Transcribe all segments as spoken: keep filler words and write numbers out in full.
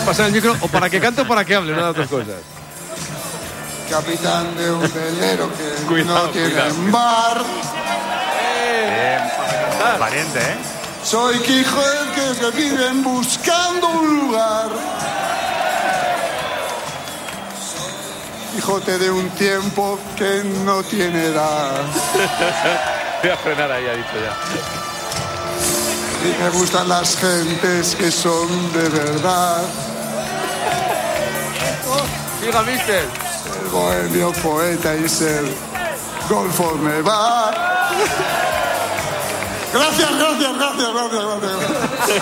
pasar el micro o para que cante o para que hable, no de otras cosas. Capitán de un velero que Cuidado, no tiene cuidado. mar. Bien, valiente, ¿eh? Soy Quijote que se viven buscando un lugar. Quijote de un tiempo que no tiene edad. Voy a frenar ahí, ha dicho ya. Y me gustan las gentes que son de verdad. Siga, mister. El bohemio poeta y ser golfo me va. Gracias, gracias, gracias, gracias, gracias.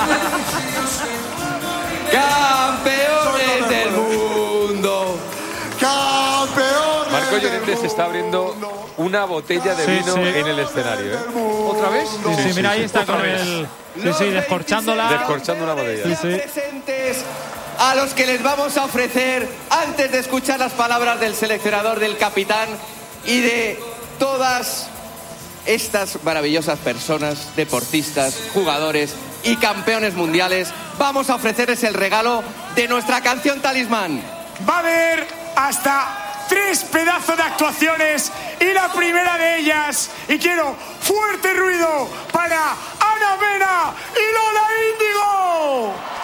¡Campeones del mundo! Campeones. Marco Llorente se está abriendo una botella de Sí, vino sí. en el escenario, ¿eh? ¿Otra vez? Sí, sí, mira, ahí está con el... Sí, sí, descorchándola. Descorchando una botella. Sí, sí. Presentes a los que les vamos a ofrecer, antes de escuchar las palabras del seleccionador, del capitán y de todas estas maravillosas personas, deportistas, jugadores y campeones mundiales, vamos a ofrecerles el regalo de nuestra canción talismán. Va a haber hasta tres pedazos de actuaciones y la primera de ellas, y quiero fuerte ruido para Ana Mena y Lola Índigo.